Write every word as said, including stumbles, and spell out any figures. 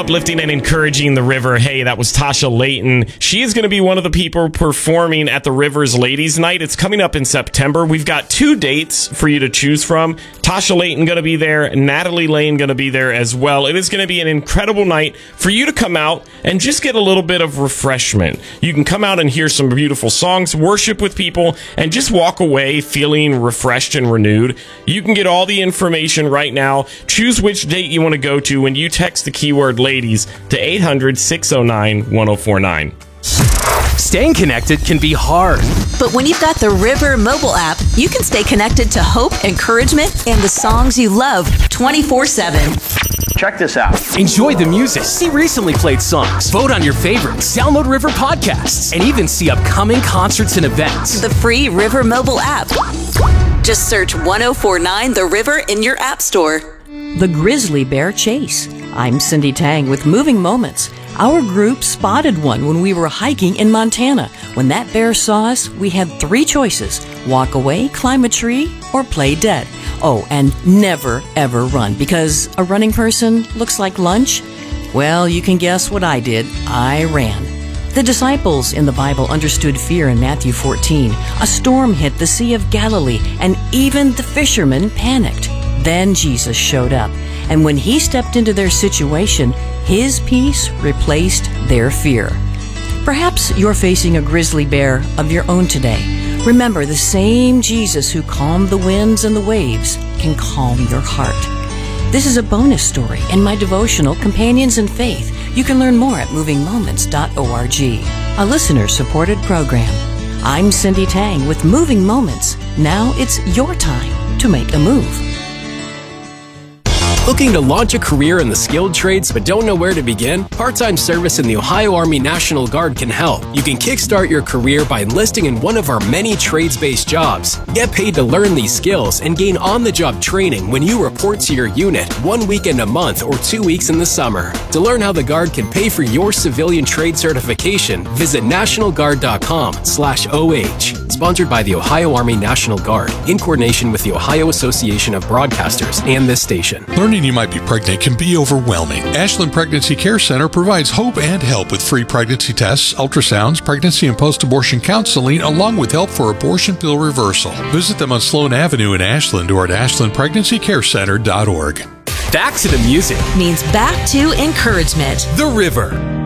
uplifting and encouraging the River. Hey, that was Tasha Layton. She is going to be one of the people performing at the River's Ladies Night. It's coming up in September. We've got two dates for you to choose from. Tasha Layton going to be there. Natalie Lane going to be there as well. It is going to be an incredible night for you to come out and just get a little bit of refreshment. You can come out and hear some beautiful songs, worship with people, and just walk away feeling refreshed and renewed. You can get all the information right now. Choose which date you want to go to when you text the keyword ladies to eight hundred, six oh nine, one oh four nine. Staying connected can be hard. But when you've got the River mobile app, you can stay connected to hope, encouragement, and the songs you love twenty-four seven. Check this out. Enjoy the music, see recently played songs, vote on your favorites, download River podcasts, and even see upcoming concerts and events. The free River mobile app. Just search one oh four nine The River in your app store. The Grizzly Bear Chase. I'm Cindy Tang with Moving Moments. Our group spotted one when we were hiking in Montana. When that bear saw us, we had three choices: walk away, climb a tree, or play dead. Oh, and never, ever run, because a running person looks like lunch. Well, you can guess what I did. I ran. The disciples in the Bible understood fear in Matthew fourteen. A storm hit the Sea of Galilee, and even the fishermen panicked. Then Jesus showed up, and when he stepped into their situation, his peace replaced their fear. Perhaps you're facing a grizzly bear of your own today. Remember, the same Jesus who calmed the winds and the waves can calm your heart. This is a bonus story in my devotional, Companions in Faith. You can learn more at moving moments dot org, a listener-supported program. I'm Cindy Tang with Moving Moments. Now it's your time to make a move. Looking to launch a career in the skilled trades but don't know where to begin? Part-time service in the Ohio Army National Guard can help. You can kickstart your career by enlisting in one of our many trades-based jobs. Get paid to learn these skills and gain on-the-job training when you report to your unit one weekend a month or two weeks in the summer. To learn how the Guard can pay for your civilian trade certification, visit national guard dot com slash O H. Sponsored by the Ohio Army National Guard in coordination with the Ohio Association of Broadcasters and this station. Learning you might be pregnant can be overwhelming. Ashland Pregnancy Care Center provides hope and help with free pregnancy tests, ultrasounds, pregnancy and post-abortion counseling, along with help for abortion pill reversal. Visit them on Sloan Avenue in Ashland or at ashland pregnancy care center dot org. Back to the music means back to encouragement. The River.